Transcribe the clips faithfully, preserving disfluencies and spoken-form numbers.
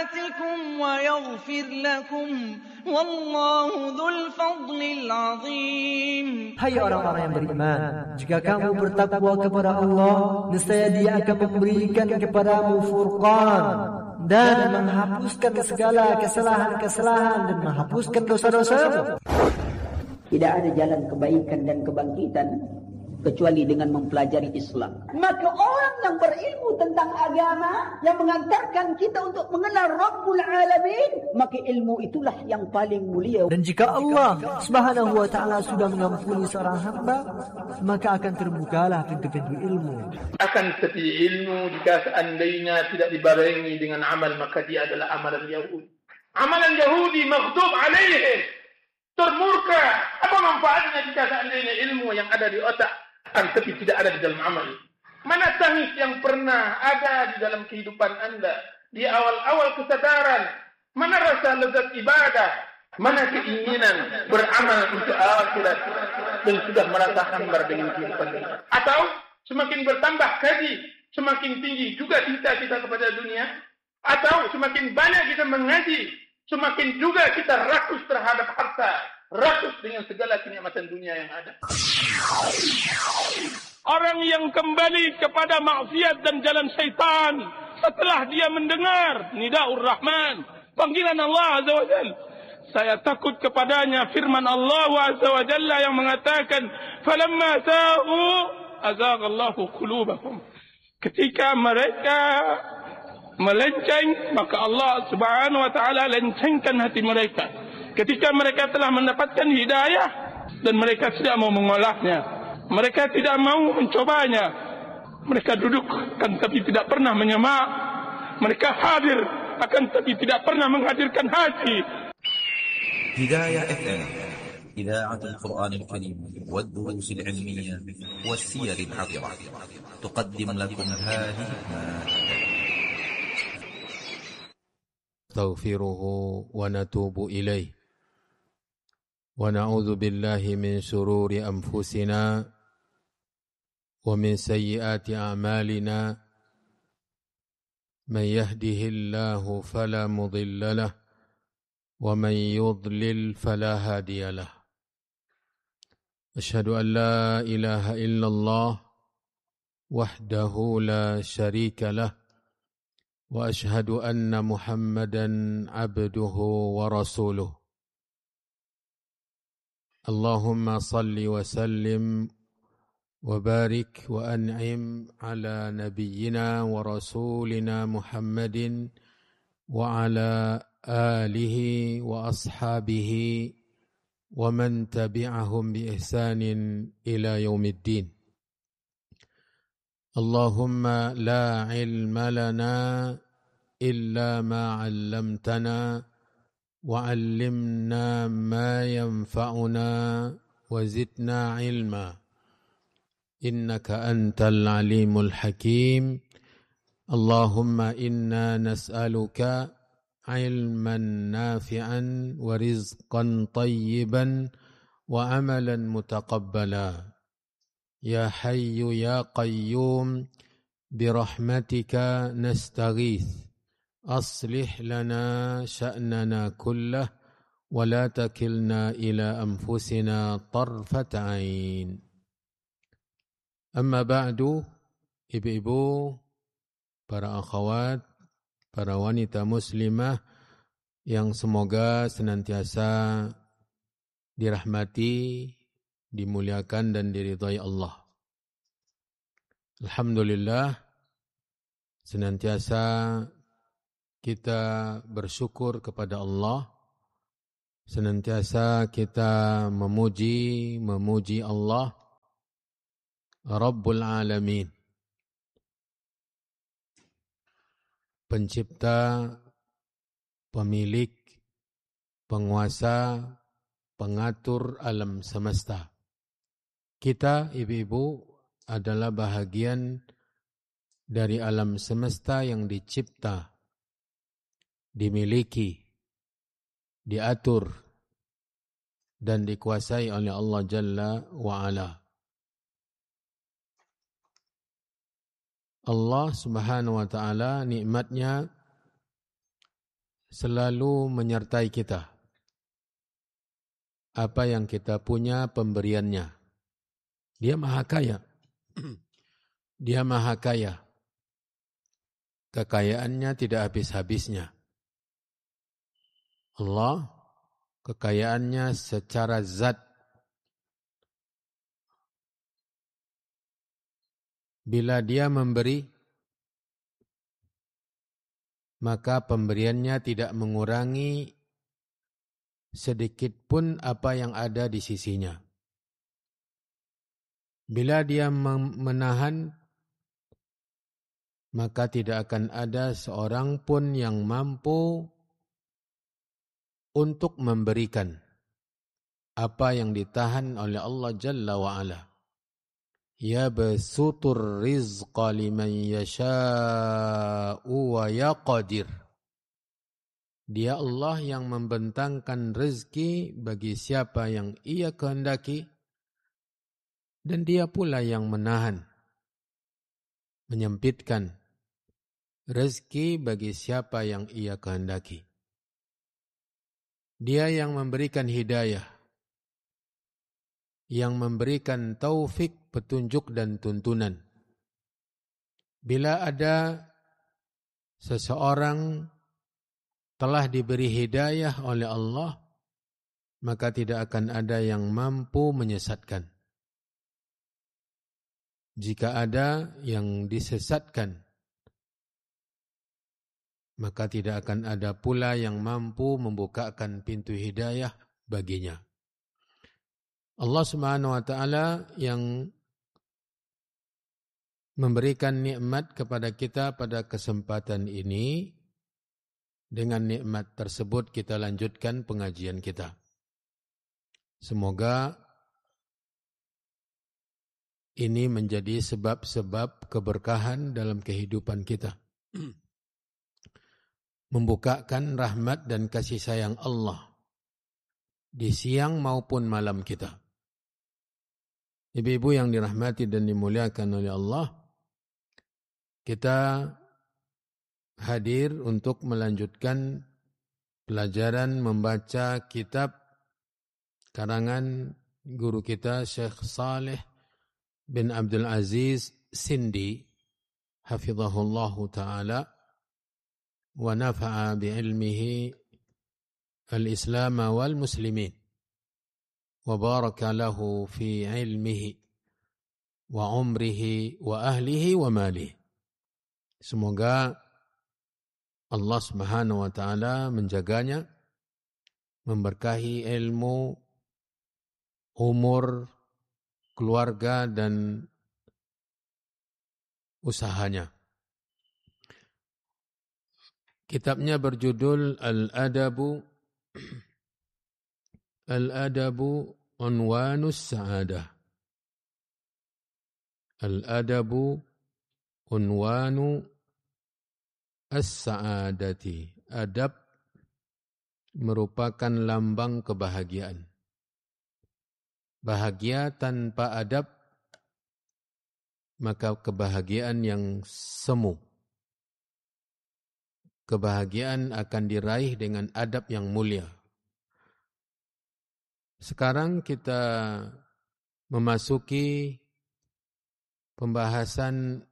سيئاتكم ويغفر لكم والله ذو الفضل العظيم. Hai orang-orang yang beriman, jika kamu bertakwa kepada Allah, niscaya Dia akan memberikan kepadamu furqan dan menghapuskan segala kesalahan-kesalahan dan menghapuskan dosa-dosamu. Tidak ada jalan kebaikan dan kebangkitan kecuali dengan mempelajari Islam. Maka orang yang berilmu tentang agama, yang mengantarkan kita untuk mengenal Rabbul Alamin, maka ilmu itulah yang paling mulia. Dan jika Allah Subhanahu wa ta'ala sudah mengampuni seorang hamba, maka akan terbukalah pintu-pintu ilmu. Akan tetapi ilmu jika seandainya tidak dibarengi dengan amal, maka dia adalah amalan Yahudi. Amalan Yahudi maghdub alaihim, termurka. Apa manfaatnya jika seandainya ilmu yang ada di otak tapi tidak ada di dalam amal? Mana tangis yang pernah ada di dalam kehidupan Anda di awal-awal kesadaran? Mana rasa lezat ibadah? Mana keinginan beramal untuk akhirat dan sudah merasa hambar dengan kehidupan ini? Atau semakin bertambah kaji, semakin tinggi juga cinta kita kepada dunia? Atau semakin banyak kita mengaji, semakin juga kita rakus terhadap harta, rakus dengan segala kenikmatan dunia yang ada? Orang yang kembali kepada maksiat dan jalan syaitan setelah dia mendengar Nidaur Rahman, panggilan Allah Azza wa Jalla, saya takut kepadanya firman Allah Azza wa Jalla yang mengatakan, falamma zaghu azaghallahu qulubahum. Ketika mereka melenceng, maka Allah Subhanahu wa taala lencengkan hati mereka. Ketika mereka telah mendapatkan hidayah dan mereka tidak mau mengolahnya, mereka tidak mau mencobanya, mereka duduk kan tapi tidak pernah menyemak, mereka hadir akan tapi tidak pernah menghadirkan hati. Hidayah F M, Idaatul Quran Al-Karim والدروس العلمية والسير الحاضرة تقدم لكم هذه نستغفره ونتوب إليه ونعوذ بالله من شرور أنفسنا ومن سيئات أعمالنا من يهده الله فلا مضل له ومن يضلل فلا هادي له أشهد أن لا إله إلا الله وحده لا شريك له وأشهد أن محمدا عبده ورسوله اللهم صل وسلم وبارك وأنعم على نبينا ورسولنا محمد وعلى آله وأصحابه ومن تبعهم بإحسان إلى يوم الدين اللهم لا علم لنا إلا ما علمتنا وعلمنا ما ينفعنا وزدنا علما إنك أنت العليم الحكيم اللهم إنا نسألك علما نافعا ورزقا طيبا وعملا متقبلا يا حي يا قيوم برحمتك نستغيث أصلح لنا شأننا كله ولا تكلنا إلى أنفسنا طرفة عين أما بعد ibu-ibu, para akhwat, para wanita muslimah yang semoga senantiasa dirahmati, dimuliakan dan diridhai Allah. Alhamdulillah, senantiasa kita bersyukur kepada Allah, senantiasa kita memuji, memuji Allah, Rabbul Alamin, pencipta, pemilik, penguasa, pengatur alam semesta. Kita, ibu-ibu, adalah bahagian dari alam semesta yang dicipta, dimiliki, diatur, dan dikuasai oleh Allah Jalla wa'ala. Allah Subhanahu wa ta'ala nikmatnya selalu menyertai kita. Apa yang kita punya pemberiannya. Dia maha kaya. Dia maha kaya. Kekayaannya tidak habis-habisnya. Allah, kekayaannya secara zat. Bila dia memberi, maka pemberiannya tidak mengurangi sedikit pun apa yang ada di sisinya. Bila dia menahan, maka tidak akan ada seorang pun yang mampu untuk memberikan apa yang ditahan oleh Allah Jalla wa'ala. Yabsutur rizqa liman yasha'u wa yaqadir. Dia Allah yang membentangkan rezeki bagi siapa yang ia kehendaki, dan dia pula yang menahan, menyempitkan rezeki bagi siapa yang ia kehendaki. Dia yang memberikan hidayah, yang memberikan taufik, petunjuk dan tuntunan. Bila ada seseorang telah diberi hidayah oleh Allah, maka tidak akan ada yang mampu menyesatkan. Jika ada yang disesatkan, maka tidak akan ada pula yang mampu membukakan pintu hidayah baginya. Allah Subhanahu wa taala yang memberikan nikmat kepada kita pada kesempatan ini. Dengan nikmat tersebut kita lanjutkan pengajian kita. Semoga ini menjadi sebab-sebab keberkahan dalam kehidupan kita. Membukakan rahmat dan kasih sayang Allah di siang maupun malam kita. Ibu-ibu yang dirahmati dan dimuliakan oleh Allah, kita hadir untuk melanjutkan pelajaran membaca kitab karangan guru kita Syekh Saleh bin Abdul Aziz Sindi hafizahullahu ta'ala wa nafa'a bi'ilmihi al-islam wal muslimin wa baraka lahu fi ilmihi wa umrihi wa ahlihi wa malihi. Semoga Allah Subhanahu wa taala menjaganya, memberkahi ilmu, umur, keluarga dan usahanya. Kitabnya berjudul Al-Adabu Al-Adabu Unwanus Sa'adah. Al-Adabu Unwanu As-Sa'adati. Adab merupakan lambang kebahagiaan. Bahagia tanpa adab, maka kebahagiaan yang semu. Kebahagiaan akan diraih dengan adab yang mulia. Sekarang kita memasuki pembahasan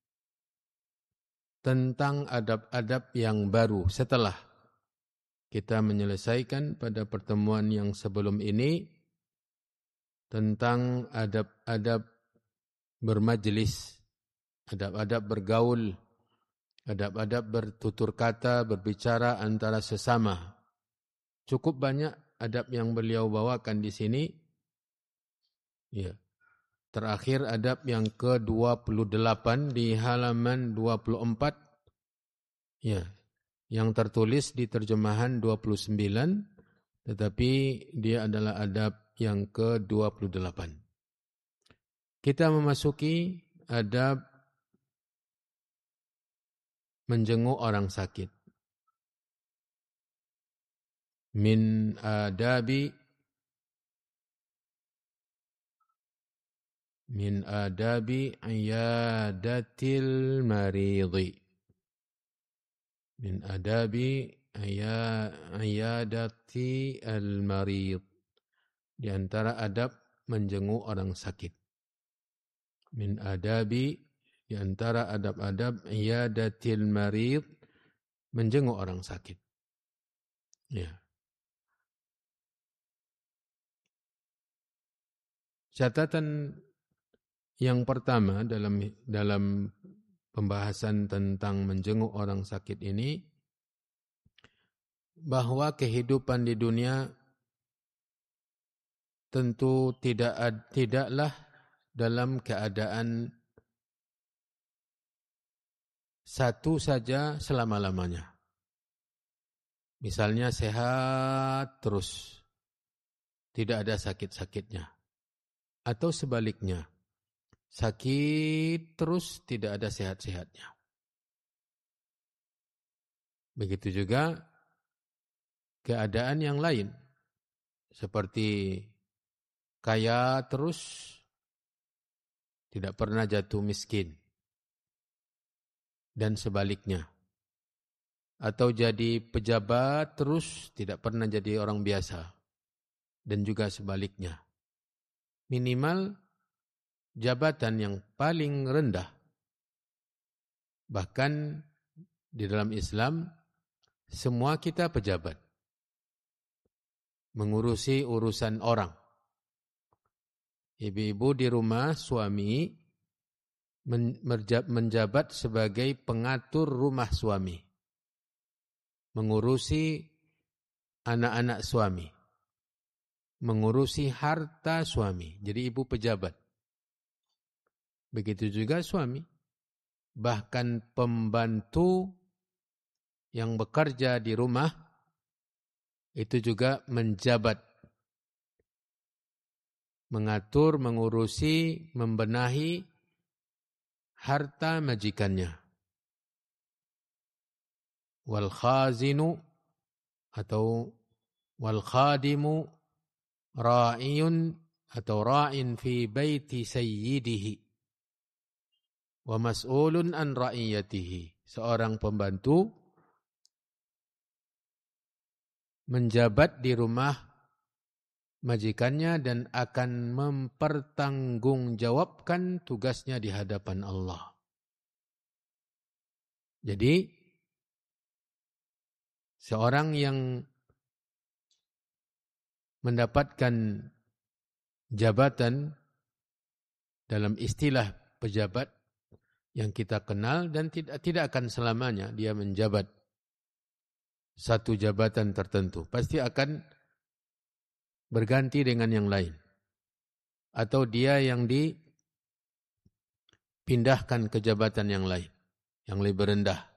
tentang adab-adab yang baru setelah kita menyelesaikan pada pertemuan yang sebelum ini tentang adab-adab bermajlis, adab-adab bergaul, adab-adab bertutur kata, berbicara antara sesama. Cukup banyak adab yang beliau bawakan di sini. Ya. Terakhir adab yang ke dua puluh delapan di halaman dua puluh empat. Ya, yang tertulis di terjemahan dua puluh sembilan, tetapi dia adalah adab yang ke dua puluh delapan. Kita memasuki adab menjenguk orang sakit. Min adabi Min adabi iyadatil maridi. Min adabi Iyadati al-marid. Di antara adab menjenguk orang sakit. Min adabi, di antara adab-adab iyadatil marid, menjenguk orang sakit. Ya. Catatan yang pertama dalam dalam pembahasan tentang menjenguk orang sakit ini, bahwa kehidupan di dunia tentu tidak tidaklah dalam keadaan satu saja selama-lamanya. Misalnya sehat terus, tidak ada sakit-sakitnya. Atau sebaliknya, sakit terus tidak ada sehat-sehatnya. Begitu juga keadaan yang lain, seperti kaya terus tidak pernah jatuh miskin, dan sebaliknya. Atau jadi pejabat terus tidak pernah jadi orang biasa, dan juga sebaliknya. Minimal jabatan yang paling rendah. Bahkan di dalam Islam, semua kita pejabat. Mengurusi urusan orang. Ibu-ibu di rumah, suami menjabat sebagai pengatur rumah suami. Mengurusi anak-anak suami. Mengurusi harta suami. Jadi ibu pejabat. Begitu juga suami. Bahkan pembantu yang bekerja di rumah itu juga menjabat. Mengatur, mengurusi, membenahi harta majikannya. Wal khazinu atau wal khadimu ra'iyun atau ra'in fi baiti sayyidihi wa mas'ulun an ra'iyatihi. Seorang pembantu menjabat di rumah majikannya dan akan mempertanggungjawabkan tugasnya di hadapan Allah. Jadi seorang yang mendapatkan jabatan dalam istilah pejabat yang kita kenal dan tidak tidak akan selamanya dia menjabat satu jabatan tertentu. Pasti akan berganti dengan yang lain. Atau dia yang dipindahkan ke jabatan yang lain, yang lebih rendah.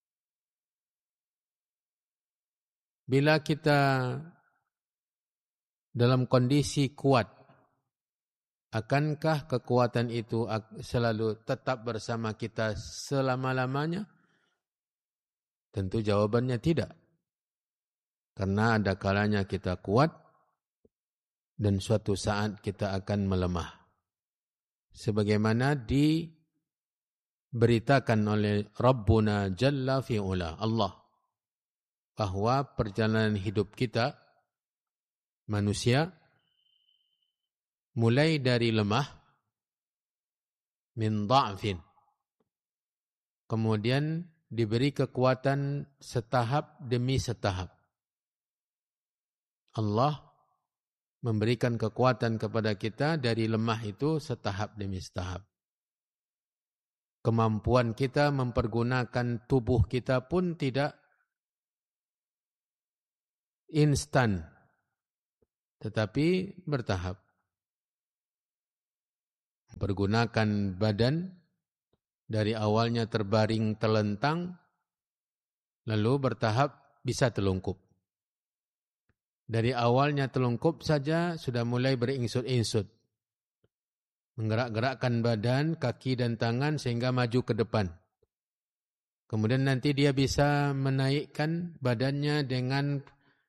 Bila kita dalam kondisi kuat, akankah kekuatan itu selalu tetap bersama kita selama-lamanya? Tentu jawabannya tidak. Karena ada kalanya kita kuat dan suatu saat kita akan melemah. Sebagaimana diberitakan oleh Rabbuna Jalla fi'ula, Allah, bahwa perjalanan hidup kita manusia mulai dari lemah, min dha'fin, kemudian diberi kekuatan setahap demi setahap. Allah memberikan kekuatan kepada kita dari lemah itu setahap demi setahap. Kemampuan kita mempergunakan tubuh kita pun tidak instan, tetapi bertahap. Pergunakan badan dari awalnya terbaring telentang, lalu bertahap bisa telungkup. Dari awalnya telungkup saja sudah mulai beringsut-insut. Menggerak-gerakkan badan, kaki dan tangan sehingga maju ke depan. Kemudian nanti dia bisa menaikkan badannya dengan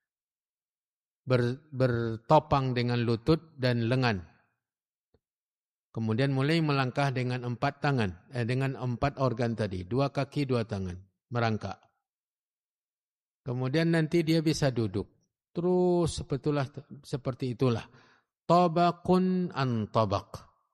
ber, bertopang dengan lutut dan lengan. Kemudian mulai melangkah dengan empat tangan, eh, dengan empat organ tadi, dua kaki, dua tangan, merangkak. Kemudian nanti dia bisa duduk. Terus sebetulnya seperti itulah. Tabaqun an tabaq.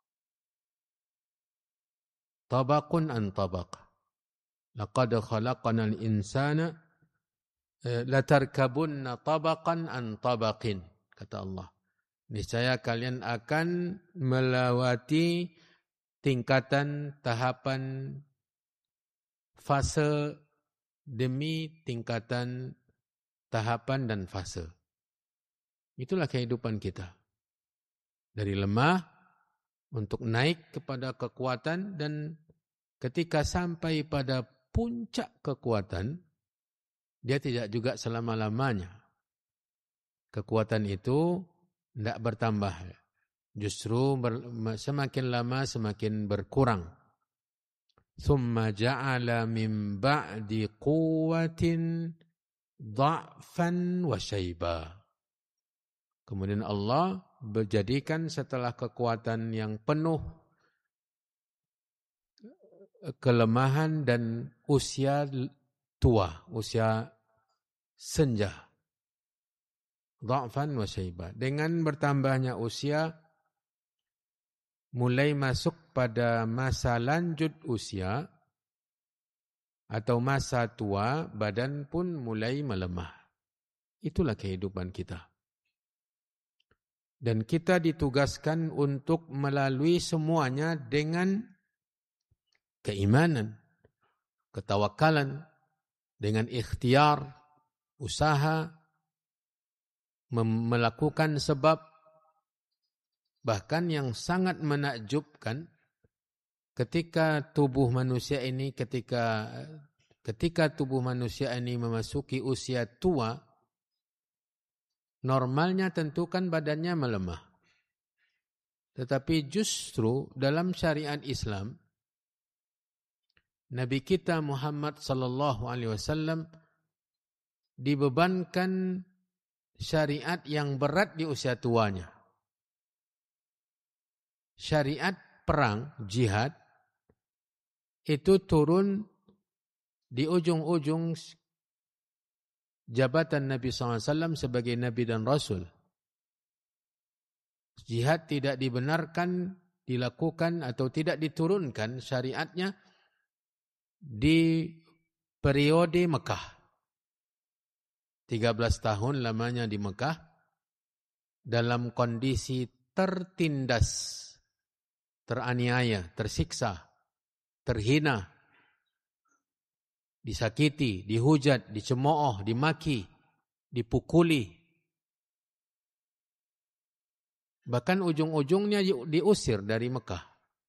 Tabaqun an tabaq. Laqad khalaqnal insana latarkabunna tabaqan an tabaqin, kata Allah. Niscaya kalian akan melewati tingkatan, tahapan, fase demi tingkatan, tahapan dan fase. Itulah kehidupan kita. Dari lemah untuk naik kepada kekuatan, dan ketika sampai pada puncak kekuatan, dia tidak juga selama-lamanya. Kekuatan itu tidak bertambah. Justru ber, semakin lama semakin berkurang. Thumma ja'ala min ba'di quwwatin dha'fan wa syaiba. Kemudian Allah menjadikan setelah kekuatan yang penuh kelemahan dan usia tua, usia senja. Dha'fan wa syaiba. Dengan bertambahnya usia, mulai masuk pada masa lanjut usia atau masa tua, badan pun mulai melemah. Itulah kehidupan kita. Dan kita ditugaskan untuk melalui semuanya dengan keimanan, ketawakalan, dengan ikhtiar, usaha, melakukan sebab. Bahkan yang sangat menakjubkan, ketika tubuh manusia ini ketika ketika tubuh manusia ini memasuki usia tua, normalnya tentu kan badannya melemah. Tetapi justru dalam syariat Islam, Nabi kita Muhammad sallallahu alaihi wasallam dibebankan syariat yang berat di usia tuanya. Syariat perang, jihad, itu turun di ujung-ujung jabatan Nabi sallallahu alaihi wasallam sebagai Nabi dan Rasul. Jihad tidak dibenarkan, dilakukan atau tidak diturunkan syariatnya di periode Mekah. tiga belas tahun lamanya di Mekah dalam kondisi tertindas, teraniaya, tersiksa, terhina, disakiti, dihujat, dicemooh, dimaki, dipukuli. Bahkan ujung-ujungnya diusir dari Mekah.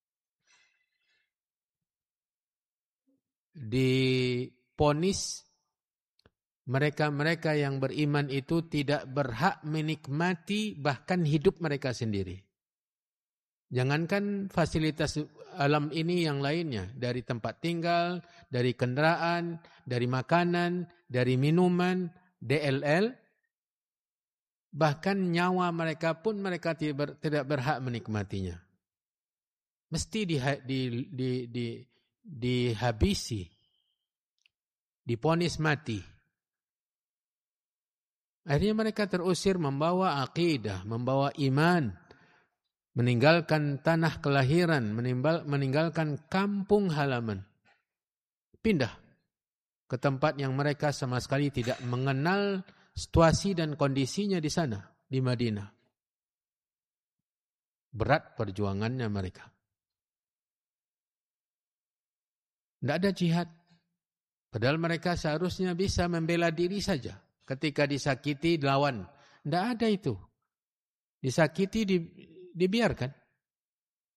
Diponis mereka-mereka yang beriman itu tidak berhak menikmati bahkan hidup mereka sendiri. Jangankan fasilitas alam ini yang lainnya, dari tempat tinggal, dari kendaraan, dari makanan, dari minuman, D L L, bahkan nyawa mereka pun mereka tidak berhak menikmatinya. Mesti di, di, di, di, dihabisi, diponis mati. Akhirnya mereka terusir membawa akidah, membawa iman, meninggalkan tanah kelahiran, meninggalkan kampung halaman. Pindah ke tempat yang mereka sama sekali tidak mengenal situasi dan kondisinya di sana, di Madinah. Berat perjuangannya mereka. Tidak ada jihad. Padahal mereka seharusnya bisa membela diri saja. Ketika disakiti, lawan. Tidak ada itu. Disakiti, di, dibiarkan.